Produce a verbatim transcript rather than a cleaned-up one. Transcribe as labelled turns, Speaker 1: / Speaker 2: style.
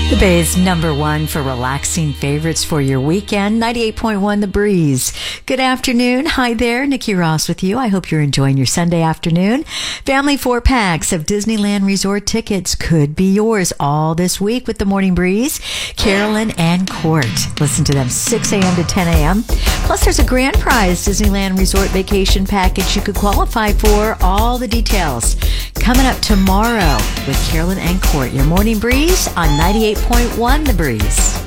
Speaker 1: The Bay's number one for relaxing favorites for your weekend, ninety-eight point one The Breeze. Good afternoon. Hi there, Nikki Ross with you. I hope you're enjoying your Sunday afternoon. Family four packs of Disneyland Resort tickets could be yours all this week with the Morning Breeze. Carolyn and Court. Listen to them six a.m. to ten a.m. Plus, there's a grand prize Disneyland Resort vacation package you could qualify for. All the details coming up tomorrow with Carolyn and Court. Your Morning Breeze on ninety-eight point one The Breeze.